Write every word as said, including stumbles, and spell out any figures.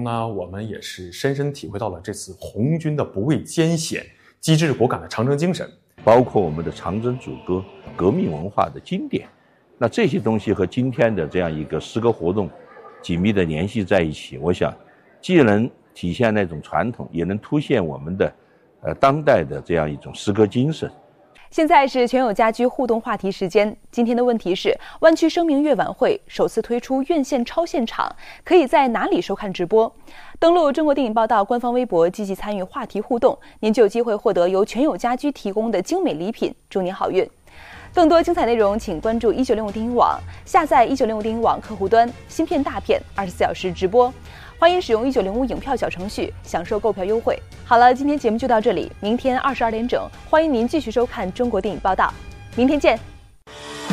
呢，我们也是深深体会到了这次红军的不畏艰险、机智果敢的长征精神， 包括我们的长征组歌、革命文化的经典。那这些东西和今天的这样一个诗歌活动紧密的联系在一起，我想既能体现那种传统，也能凸显我们的呃当代的这样一种诗歌精神。 现在是全友家居互动话题时间。今天的问题是：湾区声明月晚会首次推出院线超现场，可以在哪里收看直播？登录中国电影报道官方微博，积极参与话题互动，您就有机会获得由全友家居提供的精美礼品。祝您好运！更多精彩内容，请关注一九零五电影网，下载一九零五电影网客户端，新片大片二十四小时直播。欢迎使用一九零五影票小程序，享受购票优惠。好了，今天节目就到这里，明天二十二点整，欢迎您继续收看中国电影报道，明天见。